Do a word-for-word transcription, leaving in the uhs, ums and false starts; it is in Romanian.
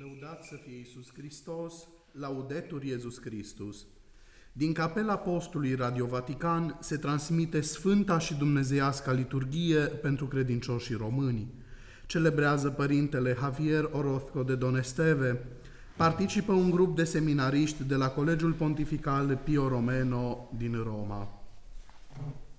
Lăudat să fie Iisus Hristos, laudetur Iesus Christus. Din capela postului Radio Vatican se transmite Sfânta și Dumnezeiasca liturghie pentru credincioșii români. Celebrează Părintele Javier Orozco de Donesteve. Participă un grup de seminariști de la Colegiul Pontifical Pio Romano din Roma.